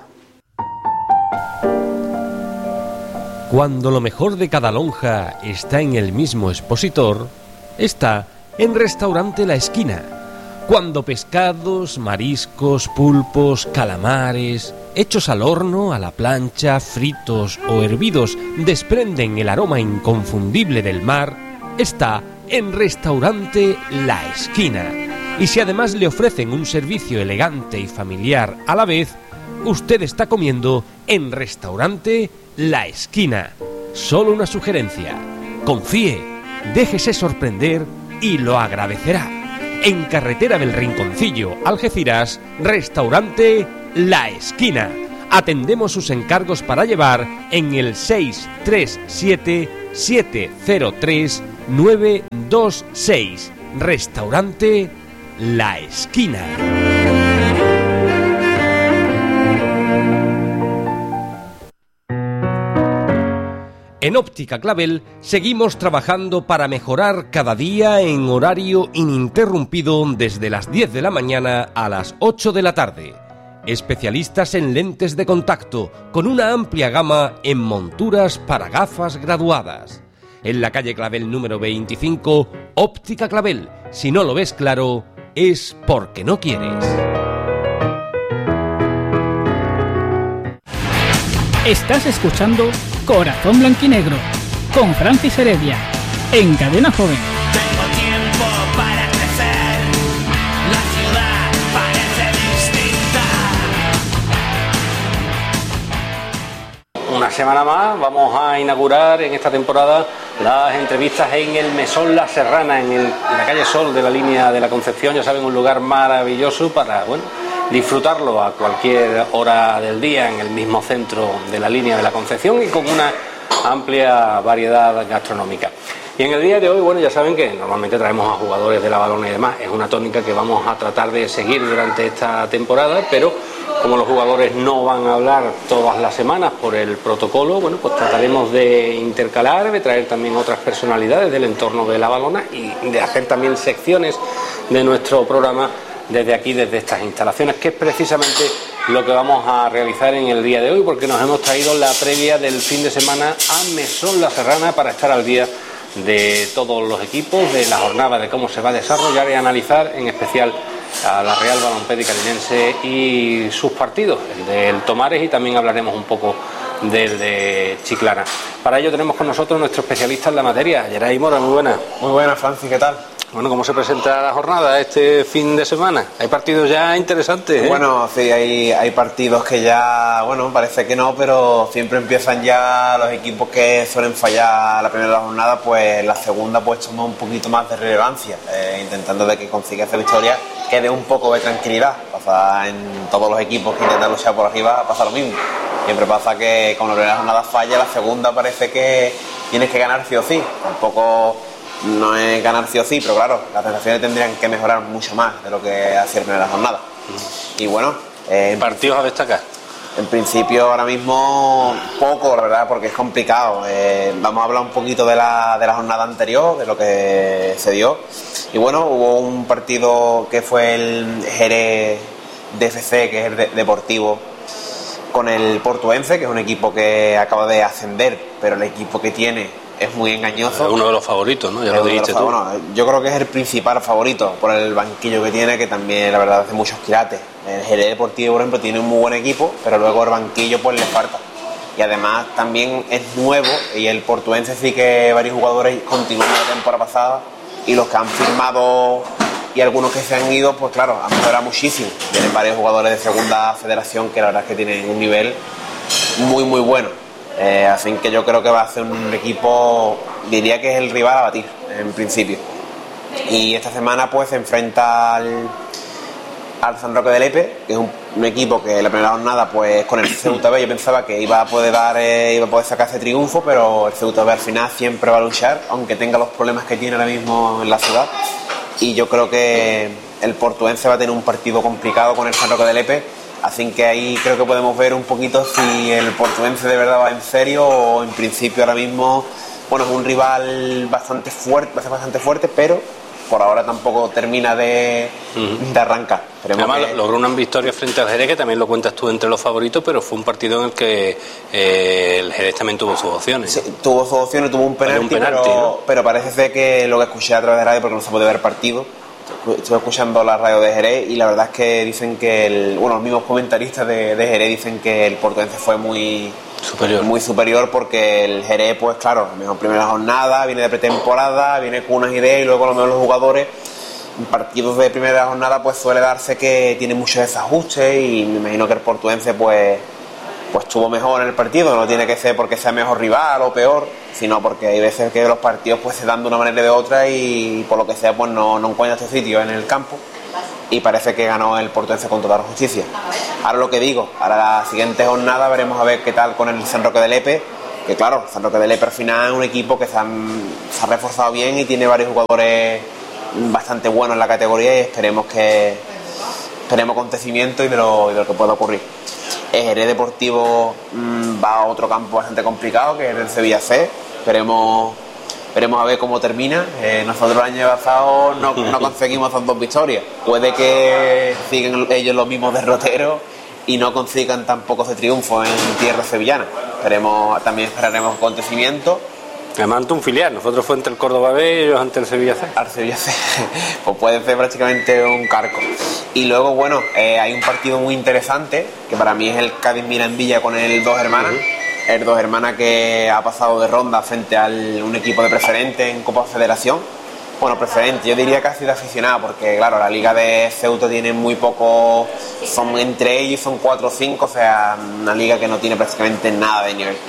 [SPEAKER 3] Cuando lo mejor de cada lonja está en el mismo expositor, está en Restaurante La Esquina. Cuando pescados, mariscos, pulpos, calamares, hechos al horno, a la plancha, fritos o hervidos, desprenden el aroma inconfundible del mar, está en Restaurante La Esquina. Y si además le ofrecen un servicio elegante y familiar a la vez, usted está comiendo en Restaurante La Esquina. Solo una sugerencia: confíe, déjese sorprender y lo agradecerá. En carretera del Rinconcillo, Algeciras, restaurante La Esquina. Atendemos sus encargos para llevar en el seis tres siete siete cero tres nueve dos seis. Restaurante La Esquina. En Óptica Clavel seguimos trabajando para mejorar cada día en horario ininterrumpido desde las diez de la mañana a las ocho de la tarde. Especialistas en lentes de contacto con una amplia gama en monturas para gafas graduadas. En la calle Clavel número veinticinco, Óptica Clavel. Si no lo ves claro, es porque no quieres.
[SPEAKER 4] Estás escuchando Corazón Blanquinegro con Francis Heredia en Cadena Joven.
[SPEAKER 2] Tengo tiempo para crecer, la ciudad parece distinta.
[SPEAKER 6] Una semana más vamos a inaugurar en esta temporada las entrevistas en el Mesón La Serrana, en, el, en la calle Sol de la línea de la Concepción. Ya saben, un lugar maravilloso para, bueno, disfrutarlo a cualquier hora del día en el mismo centro de la línea de la Concepción y con una amplia variedad gastronómica. Y en el día de hoy, bueno, ya saben que normalmente traemos a jugadores de la balona y demás. Es una tónica que vamos a tratar de seguir durante esta temporada, pero como los jugadores no van a hablar todas las semanas por el protocolo, bueno, pues trataremos de intercalar, de traer también otras personalidades del entorno de la balona y de hacer también secciones de nuestro programa desde aquí, desde estas instalaciones, que es precisamente lo que vamos a realizar en el día de hoy, porque nos hemos traído la previa del fin de semana a Mesón La Serrana para estar al día de todos los equipos, de la jornada, de cómo se va a desarrollar y analizar en especial a la Real Balompédica Linense y sus partidos, el del Tomares, y también hablaremos un poco del de Chiclana. Para ello tenemos con nosotros nuestro especialista en la materia, Geray Mora. Muy buena.
[SPEAKER 8] Muy buena, Francis, ¿qué tal?
[SPEAKER 6] Bueno, ¿cómo se presenta la jornada este fin de semana? Hay partidos ya interesantes, ¿eh?
[SPEAKER 8] Bueno, sí, hay, hay partidos que ya, bueno, parece que no, pero siempre empiezan ya los equipos que suelen fallar la primera jornada, pues la segunda pues toma un poquito más de relevancia, eh, intentando de que consiga esa victoria, que dé un poco de tranquilidad. Pasa en todos los equipos que intentan luchar por arriba, pasa lo mismo. Siempre pasa que como la primera jornada falla, la segunda parece que tienes que ganar sí o sí. Tampoco no es ganar sí o sí, pero claro, las sensaciones tendrían que mejorar mucho más de lo que hacía la primera jornada. Y bueno, eh,
[SPEAKER 6] partidos a destacar.
[SPEAKER 8] En principio ahora mismo poco, la verdad, porque es complicado. Eh, vamos a hablar un poquito de la, de la jornada anterior, de lo que se dio. Y bueno, hubo un partido que fue el Jerez D F C, que es el de, deportivo, con el Portuense, que es un equipo que acaba de ascender, pero el equipo que tiene es muy engañoso.
[SPEAKER 6] Es uno de los favoritos, ¿no? Ya lo dijiste tú.
[SPEAKER 8] Bueno, yo creo que es el principal favorito por el banquillo que tiene, que también la verdad hace muchos quilates. El Jerez Deportivo, por ejemplo, tiene un muy buen equipo, pero luego el banquillo pues le falta. Y además también es nuevo, y el Portuense sí que varios jugadores continúan la temporada pasada, y los que han firmado y algunos que se han ido, pues claro, han mejorado muchísimo. Tienen varios jugadores de segunda federación que la verdad es que tienen un nivel muy muy bueno. Eh, así que yo creo que va a ser un equipo, diría que es el rival a batir en principio. Y esta semana pues se enfrenta al, al San Roque de Lepe, que es un, un equipo que en la primera jornada pues con el Ceuta B yo pensaba que iba a poder dar eh, iba a poder sacar ese triunfo, pero el Ceuta B al final siempre va a luchar, aunque tenga los problemas que tiene ahora mismo en la ciudad. Y yo creo que el Portuense va a tener un partido complicado con el San Roque de Lepe. Así que ahí creo que podemos ver un poquito si el Portuense de verdad va en serio o en principio ahora mismo, bueno, es un rival bastante fuerte, bastante fuerte, pero por ahora tampoco termina de, uh-huh. de arrancar.
[SPEAKER 6] Además que logró una victoria frente al Jerez, que también lo cuentas tú entre los favoritos, pero fue un partido en el que eh, el Jerez también tuvo sus opciones.
[SPEAKER 8] Sí, tuvo sus opciones, tuvo un penalti, un penalti pero, ¿no? pero parece ser que lo que escuché a través de radio, porque no se puede ver partido, estuve escuchando la radio de Jerez y la verdad es que dicen que el, bueno, los mismos comentaristas de, de Jerez dicen que el Portuense fue muy superior. muy superior porque el Jerez, pues claro, mejor primera jornada, viene de pretemporada, viene con unas ideas y luego a lo mejor los jugadores en partidos de primera jornada pues suele darse que tiene muchos desajustes y me imagino que el Portuense pues pues estuvo mejor en el partido. No tiene que ser porque sea mejor rival o peor, sino porque hay veces que los partidos pues se dan de una manera y de otra y por lo que sea pues no, no encuentra este sitio en el campo, y parece que ganó el Portense con total justicia. Ahora lo que digo, ahora la siguiente jornada veremos a ver qué tal con el San Roque de Lepe, que claro, San Roque de Lepe al final es un equipo que se, han, se ha reforzado bien y tiene varios jugadores bastante buenos en la categoría, y esperemos que esperemos acontecimiento y de lo, de lo que pueda ocurrir. El Jerez Deportivo mmm, va a otro campo bastante complicado, que es el Sevilla C. Esperemos, esperemos a ver cómo termina. Eh, nosotros el año pasado no, no conseguimos esas dos victorias. Puede que sigan ellos los mismos derroteros y no consigan tampoco ese triunfo en tierra sevillana. Esperemos, también esperaremos acontecimientos.
[SPEAKER 6] Además ante un filial, nosotros fue ante el Córdoba B y ellos ante el Sevilla C.
[SPEAKER 8] Al Sevilla C, pues puede ser prácticamente un carco. Y luego, bueno, eh, hay un partido muy interesante, que para mí es el Cádiz Mirandilla con el Dos Hermanas. Uh-huh. El Dos Hermanas que ha pasado de ronda frente a un equipo de preferente en Copa Federación. Bueno, preferente, yo diría casi de aficionado, porque claro, la liga de Ceuta tiene muy poco, son entre ellos son cuatro o cinco, o sea, una liga que no tiene prácticamente nada de nivel.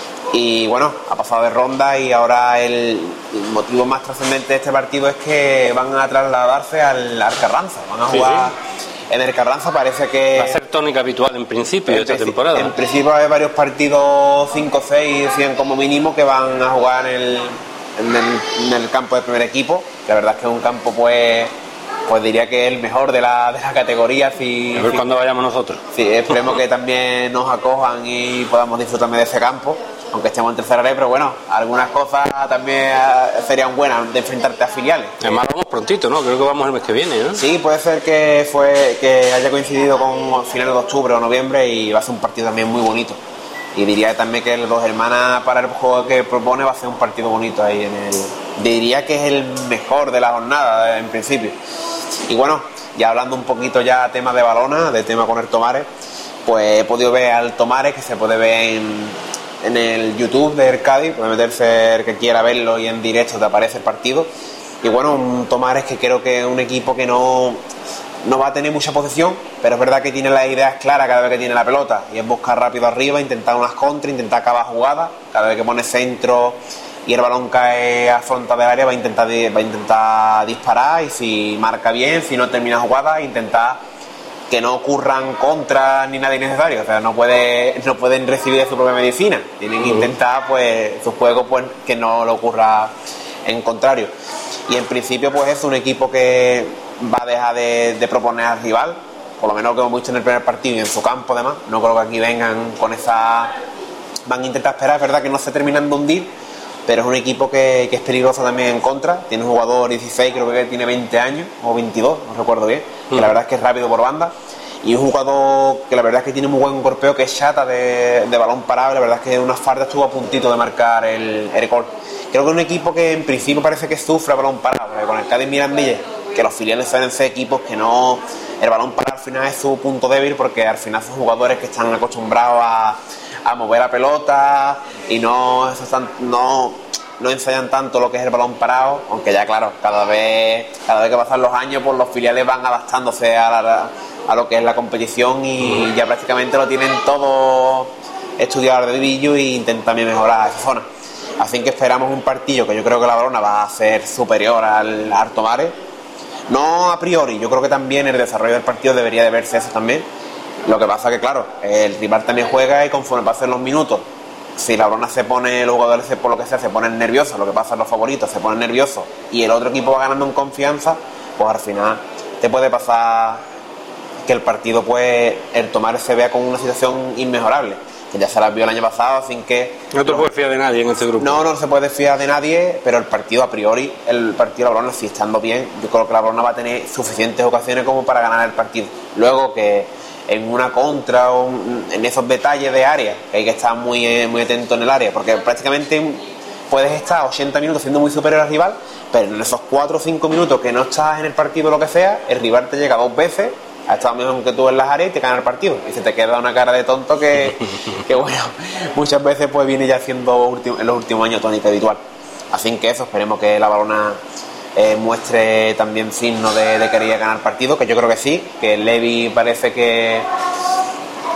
[SPEAKER 8] Y bueno, ha pasado de ronda y ahora el, el motivo más trascendente de este partido es que van a trasladarse al, al Carranza, van a jugar sí, sí. en el Carranza. Parece que
[SPEAKER 6] va a ser tónica habitual en principio de esta temporada.
[SPEAKER 8] En principio hay varios partidos cinco o seis, cien como mínimo, que van a jugar en el, en el, en el campo del primer equipo. La verdad es que es un campo pues pues diría que es el mejor de la, de la categoría. Si,
[SPEAKER 6] a ver
[SPEAKER 8] si,
[SPEAKER 6] cuándo vayamos nosotros.
[SPEAKER 8] Sí, esperemos que también nos acojan y podamos disfrutar de ese campo, aunque estemos en tercera red, pero bueno, algunas cosas también serían buenas de enfrentarte a filiales.
[SPEAKER 6] Además vamos prontito, ¿no? Creo que vamos el mes que viene, ¿no?
[SPEAKER 8] Sí, puede ser que fue que haya coincidido con finales de octubre o noviembre y va a ser un partido también muy bonito. Y diría también que el Dos Hermanas para el juego que propone va a ser un partido bonito ahí en el... Diría que es el mejor de la jornada en principio. Y bueno, ya hablando un poquito ya tema de Balona, de tema con el Tomares, pues he podido ver al Tomares, que se puede ver en, en el YouTube de Cádiz, puede meterse el que quiera verlo y en directo te aparece el partido. Y bueno, un Tomares que creo que es un equipo que no, no va a tener mucha posesión, pero es verdad que tiene las ideas claras cada vez que tiene la pelota, y es buscar rápido arriba, intentar unas contras, intentar acabar jugadas. Cada vez que pone centro y el balón cae a frontal del área va a intentar va a intentar disparar, y si marca bien, si no termina jugada, intentar que no ocurran contras ni nada innecesario. O sea, no puede no pueden recibir su propia medicina, tienen que intentar pues su juego pues que no le ocurra en contrario. Y en principio pues es un equipo que va a dejar de, de proponer al rival, por lo menos lo que hemos visto en el primer partido y en su campo. Además no creo que aquí vengan con esa, van a intentar esperar. Es verdad que no se terminan de hundir, pero es un equipo que, que es peligroso también en contra. Tiene un jugador dieciséis, creo que tiene veinte años o veintidós, no recuerdo bien, que la verdad es que es rápido por banda, y un jugador que la verdad es que tiene muy buen golpeo, que es Chata de, de balón parado. La verdad es que en unas faltas estuvo a puntito de marcar el, el gol. Creo que es un equipo que en principio parece que sufre balón parado, porque con el Cádiz Mirandilla, que los filiales suelen ser equipos que no, el balón parado al final es su punto débil, porque al final son jugadores que están acostumbrados a, a mover la pelota y no, eso están, no, no ensayan tanto lo que es el balón parado, aunque ya claro, cada vez cada vez que pasan los años pues los filiales van adaptándose a, la, a lo que es la competición, y ya prácticamente lo tienen todo estudiado de dedillo e intentan también mejorar esa zona. Así que esperamos un partido que yo creo que la Balona va a ser superior al Artomares. No a priori, yo creo que también el desarrollo del partido debería de verse eso también. Lo que pasa que claro, el rival también juega, y conforme pasen los minutos, si la Balona se pone, los jugadores por lo que sea se ponen nerviosos, lo que pasa es los favoritos se ponen nerviosos y el otro equipo va ganando en confianza, pues al final te puede pasar que el partido, pues el Tomares se vea con una situación inmejorable, que ya se las vio el año pasado, sin que...
[SPEAKER 6] No te puedes fiar de nadie en este grupo.
[SPEAKER 8] No, no se puede fiar de nadie, pero el partido a priori, el partido de la Balona, si estando bien, yo creo que la Balona va a tener suficientes ocasiones como para ganar el partido. Luego que en una contra o en esos detalles de área, que hay que estar muy, muy atento en el área, porque prácticamente puedes estar ochenta minutos siendo muy superior al rival, pero en esos cuatro o cinco minutos que no estás en el partido o lo que sea, el rival te llega dos veces, ha estado mejor que tú en las áreas y te gana el partido, y se te queda una cara de tonto que, que bueno, muchas veces pues viene ya siendo en los últimos años tónica habitual. Así que eso, esperemos que la Balona eh, muestre también signos de, de querer ganar el partido, que yo creo que sí, que Levi parece que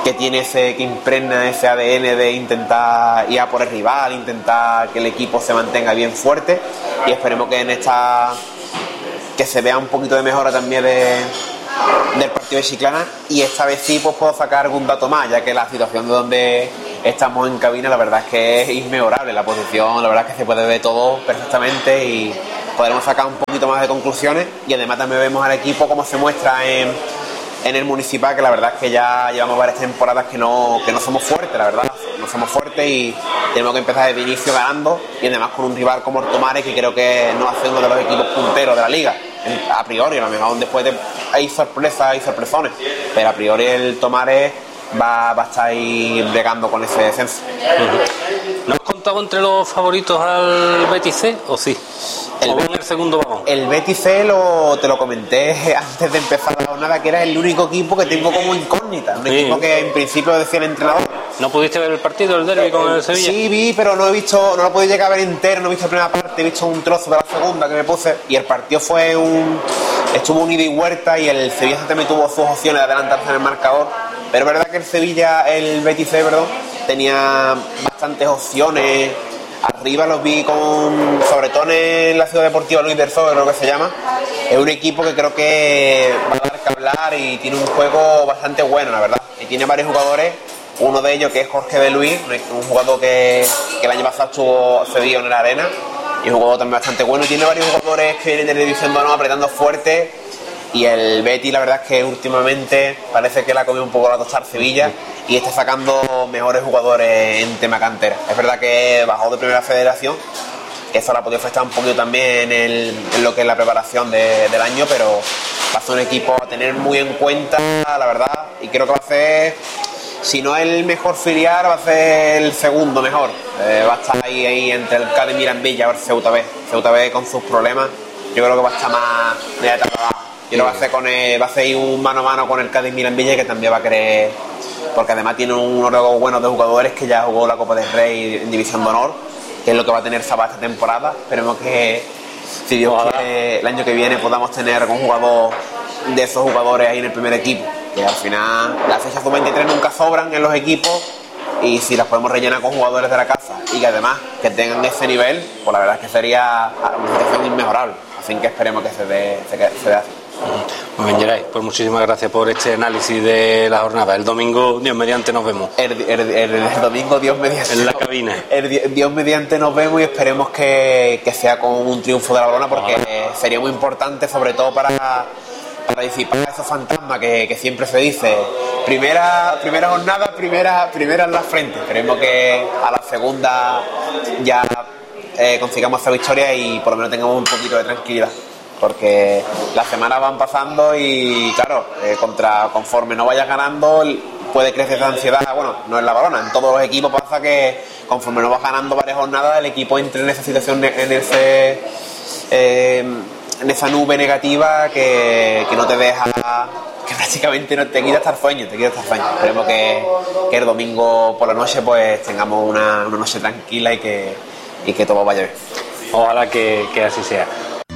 [SPEAKER 8] que tiene ese, que impregna ese A D N de intentar ir a por el rival, intentar que el equipo se mantenga bien fuerte, y esperemos que en esta que se vea un poquito de mejora también de, del partido de Chiclana, y esta vez sí pues puedo sacar algún dato más, ya que la situación de donde estamos en cabina la verdad es que es inmejorable, la posición la verdad es que se puede ver todo perfectamente y podremos sacar un poquito más de conclusiones, y además también vemos al equipo como se muestra en en el Municipal, que la verdad es que ya llevamos varias temporadas que no, que no somos fuertes, la verdad, no somos fuertes y tenemos que empezar desde inicio ganando, y además con un rival como Ortomares, que creo que no hace uno de los equipos punteros de la liga, a priori, a lo mejor después de, hay sorpresas, hay sorpresones, pero a priori el Tomares va, va a estar ahí bregando con ese descenso.
[SPEAKER 6] ¿No has contado entre los favoritos al Betis C o sí? El, ¿O en el segundo vagón?
[SPEAKER 8] El Betis C lo, te lo comenté antes de empezar la jornada, que era el único equipo que tengo como incógnita, un sí. equipo que en principio decía el entrenador.
[SPEAKER 6] ¿No pudiste ver el partido, el derbi con el Sevilla?
[SPEAKER 8] Sí, vi, pero no he visto, no lo he podido llegar a ver entero, no he visto la primera parte, he visto un trozo de la segunda que me puse, y el partido fue un, estuvo un ida y vuelta, y el Sevilla también tuvo sus opciones de adelantarse en el marcador, pero es verdad que el Sevilla, el Betis C, perdón, tenía bastantes opciones. Arriba los vi con, sobre todo en la Ciudad Deportiva Luis del Sol, creo que se llama. Es un equipo que creo que va a dar que hablar y tiene un juego bastante bueno, la verdad. Y tiene varios jugadores, uno de ellos que es Jorge de Luis, un jugador que, que el año pasado estuvo cedido en la arena, y un jugador también bastante bueno. Y tiene varios jugadores que vienen de la División de Honor apretando fuerte. Y el Betis, la verdad es que últimamente parece que le ha comido un poco la tostada Sevilla y está sacando mejores jugadores en tema cantera. Es verdad que bajó de primera federación, eso la ha podido afectar un poquito también en, el, en lo que es la preparación de, del año, pero va a ser un equipo a tener muy en cuenta, la verdad, y creo que va a ser, si no el mejor filial, va a ser el segundo mejor. Eh, va a estar ahí, ahí entre el Cádiz Mirandilla o el Ceuta B. Ceuta B con sus problemas, yo creo que va a estar más de abajo. Y lo va a hacer con el, va a hacer un mano a mano con el Cádiz Mirandilla, que también va a querer, porque además tiene un órgano bueno de jugadores que ya jugó la Copa del Rey en División de Honor, que es lo que va a tener Sabá esta temporada. Esperemos que, si Dios quiere, el año que viene podamos tener un jugador de esos jugadores ahí en el primer equipo, que al final las fechas sub veintitrés nunca sobran en los equipos, y si las podemos rellenar con jugadores de la casa y que además que tengan ese nivel, pues la verdad es que sería una situación inmejorable. Así que esperemos que se dé, se, se dé así.
[SPEAKER 6] Muy bien, Geray, pues muchísimas gracias por este análisis de la jornada. El domingo, Dios mediante, nos vemos.
[SPEAKER 8] El, el, el, el domingo, Dios mediante.
[SPEAKER 6] En la cabina.
[SPEAKER 8] El, Dios mediante nos vemos, y esperemos que, que sea con un triunfo de la Balona, porque ah. sería muy importante, sobre todo para, para disipar esos fantasmas que, que siempre se dice. Primera, primera jornada, primera, primera en la frente. Esperemos que a la segunda ya eh, consigamos esa victoria y por lo menos tengamos un poquito de tranquilidad. Porque las semanas van pasando y claro, eh, contra conforme no vayas ganando puede crecer esa ansiedad. Bueno, no es la Balona, en todos los equipos pasa que conforme no vas ganando varias jornadas, el equipo entra en esa situación, en ese eh, en esa nube negativa que, que no te deja, que prácticamente no te quita hasta el sueño, te quita hasta el sueño. Esperemos que, que el domingo por la noche pues tengamos una, una noche tranquila y que, y que todo vaya bien.
[SPEAKER 6] Ojalá que, que así sea.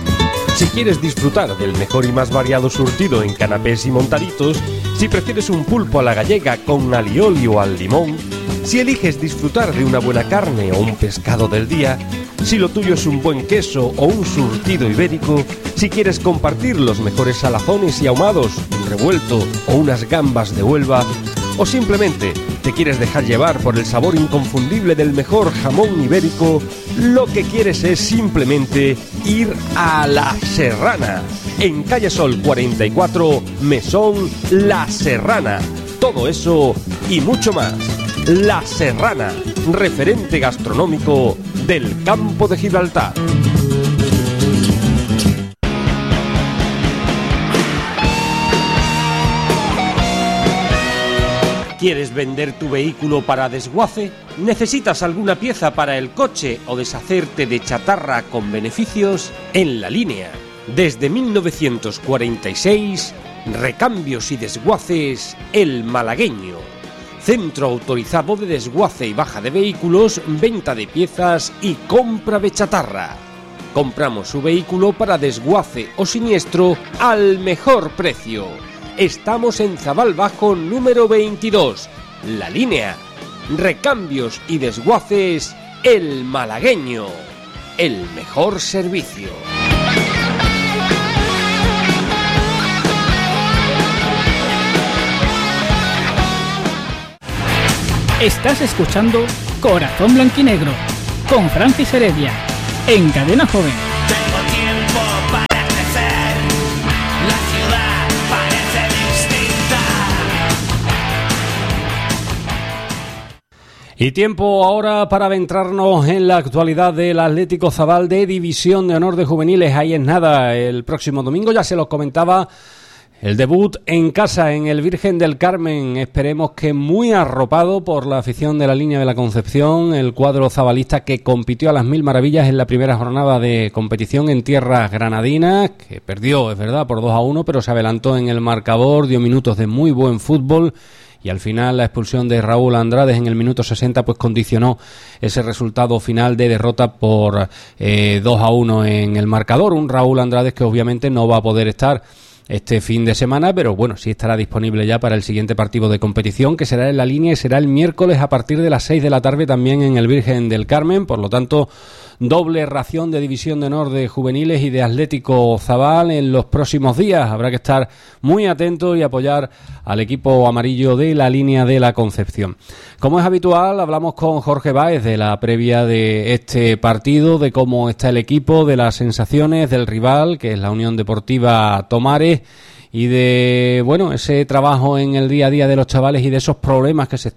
[SPEAKER 3] Si quieres disfrutar del mejor y más variado surtido en canapés y montaditos, si prefieres un pulpo a la gallega con alioli o al limón, si eliges disfrutar de una buena carne o un pescado del día, si lo tuyo es un buen queso o un surtido ibérico, si quieres compartir los mejores salazones y ahumados, un revuelto o unas gambas de Huelva, o simplemente te quieres dejar llevar por el sabor inconfundible del mejor jamón ibérico, lo que quieres es simplemente ir a La Serrana. En Calle Sol cuarenta y cuatro, Mesón La Serrana. Todo eso y mucho más. La Serrana, referente gastronómico del Campo de Gibraltar. ¿Quieres vender tu vehículo para desguace? ¿Necesitas alguna pieza para el coche o deshacerte de chatarra con beneficios? En La Línea, desde mil novecientos cuarenta y seis, Recambios y Desguaces El Malagueño. Centro autorizado de desguace y baja de vehículos, venta de piezas y compra de chatarra. Compramos su vehículo para desguace o siniestro al mejor precio. Estamos en Zabal Bajo número veintidós, La Línea. Recambios y desguaces El Malagueño. El mejor servicio.
[SPEAKER 4] Estás escuchando Corazón Blanquinegro con Francis Heredia en Cadena Joven.
[SPEAKER 2] Tengo tiempo para crecer, la ciudad parece distinta.
[SPEAKER 3] Y tiempo ahora para adentrarnos en la actualidad del Atlético Zabal de División de Honor de Juveniles. Ahí es nada, el próximo domingo, ya se los comentaba, el debut en casa en el Virgen del Carmen, esperemos que muy arropado por la afición de la Línea de la Concepción, el cuadro zabalista que compitió a las mil maravillas en la primera jornada de competición en tierras granadinas, que perdió, es verdad, por dos a uno, pero se adelantó en el marcador, dio minutos de muy buen fútbol y al final la expulsión de Raúl Andrades en el minuto sesenta pues condicionó ese resultado final de derrota por eh, dos a uno en el marcador. Un Raúl Andrades que obviamente no va a poder estar este fin de semana, pero bueno, sí estará disponible ya para el siguiente partido de competición, que será en la Línea y será el miércoles a partir de las seis de la tarde también en el Virgen del Carmen. Por lo tanto, doble ración de División de Honor de Juveniles y de Atlético Zabal en los próximos días. Habrá que estar muy atento y apoyar al equipo amarillo de la Línea de la Concepción. Como es habitual, hablamos con Jorge Báez de la previa de este partido, de cómo está el equipo, de las sensaciones del rival, que es la Unión Deportiva Tomares, y de, bueno, ese trabajo en el día a día de los chavales y de esos problemas que se